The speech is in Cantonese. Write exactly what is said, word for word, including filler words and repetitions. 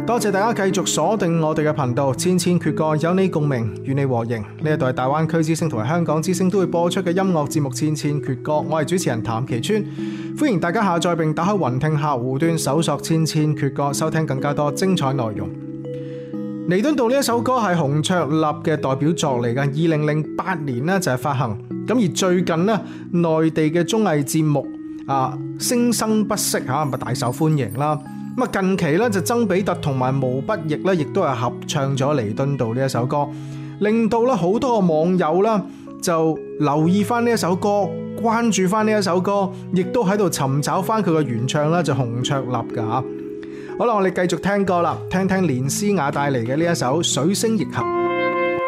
多謝大家繼續鎖定我哋嘅頻道，千千闕歌，有你共鳴，與你和應。呢一度係大灣區之聲同埋香港之聲都會播出嘅音樂節目《千千闕歌》，我係主持人譚其川，歡迎大家下載並打開雲聽客戶端搜索《千千闕歌》，收聽更加多精彩內容。彌敦道呢一首歌係洪卓立嘅代表作嚟嘅，二零零八年呢就係發行。咁而最近呢，內地嘅綜藝節目啊《聲生不息》嚇咪大受歡迎啦。咁啊近期咧就曾比特同埋毛不易咧，亦都係合唱咗彌敦道呢一首歌，令到咧好多個網友啦就留意翻呢一首歌，關注翻呢一首歌，亦都喺度尋找翻佢嘅原唱啦，就洪卓立噶嚇。好啦，我哋繼續聽歌啦，聽聽連詩雅帶嚟嘅呢一首《水星逆行》。